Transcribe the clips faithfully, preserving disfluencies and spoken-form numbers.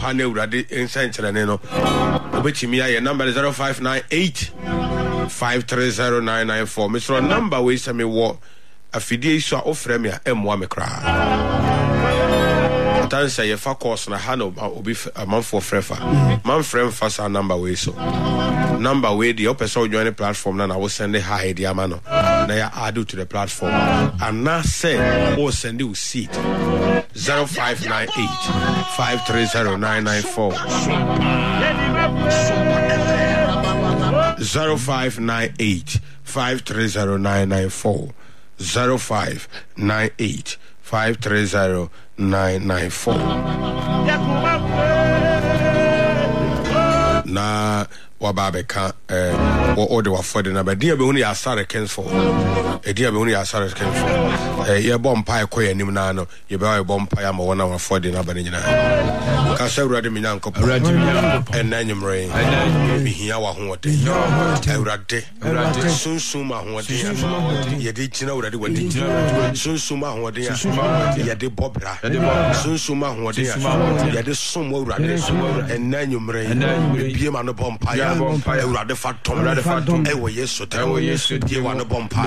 pane urade ensan kyerene no obetimi aye number zero five nine eight five three zero nine nine four Mister number we say me wo afidie so ofre me emwa me kra atan say ye fa course na ha no obi amanfo frefa man frem fa sa number we so number we the person join the platform na na we send hi idea ma no na ya add to the platform and now say we send you seat zero five nine eight five three zero nine nine four zero five nine eight five three zero nine nine four zero five nine eight five three zero nine nine four na wababeka eh wo order wa for the na ba dia be hunu ya sare kenfo e dia be hunu ya sare kenfo eh ye bom pa ekoye nim na no ye be wa bom pa ya ma wona wa for the na ba ni nyina ka se urade mi nyanko urade mi nyanko en na nyimre mi hia wa ho de urade urade sunsun ma ho de ye de kina urade wa de sunsun ma ho de ye de bobra sunsun ma ho de ye de sum urade en na nyimre bie ma no bom pa ya urade fatom urade fatom e wo yesu ta wo yesu die wa no bom pa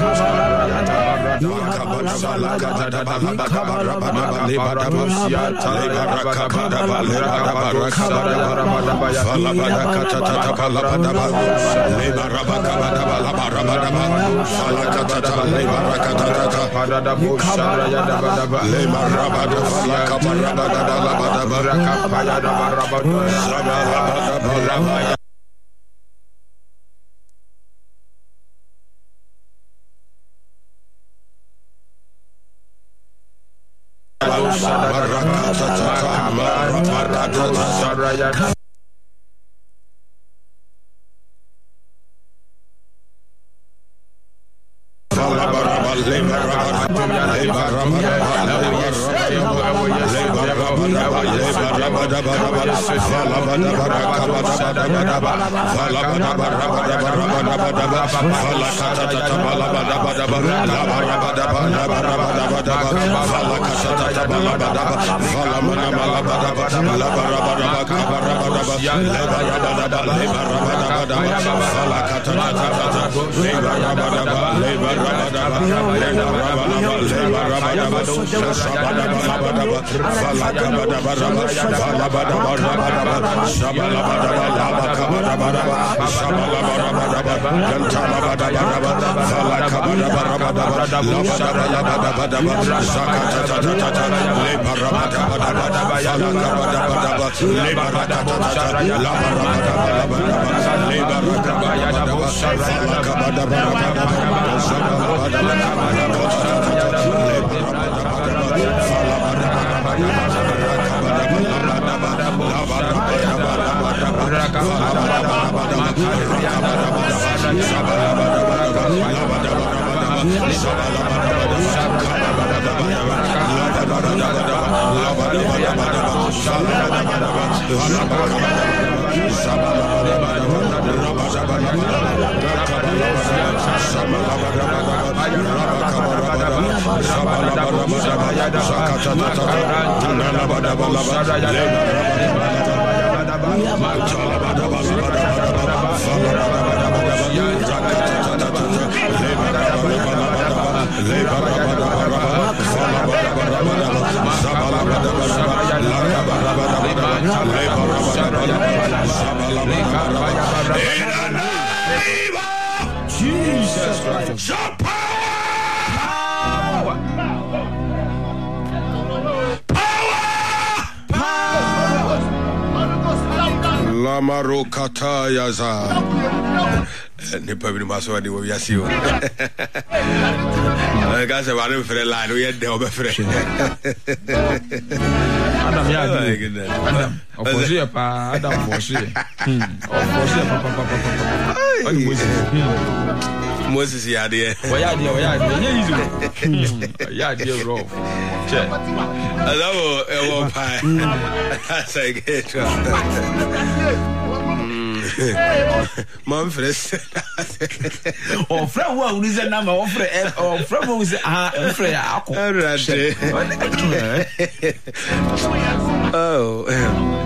Jesus Christ. Power! Power! Power! Lamaro kataya za. Ne pabi maso adi wo yasi o. Ga se ba ne fere line o ye de o be fere. Adam ya di. Adam. Ofosie pa Adam ofosie. Hmm. Ofosie pa pa pa pa pa. Ani Moses. Moses ya de. Wo ya de, wo ya de. Ye yizu. Ya de ro. Che. Hello, e wo pa. Say get. Man fresh. Oh, friend, what is the number of friend? Oh, friend, what is ah, friend? Oh.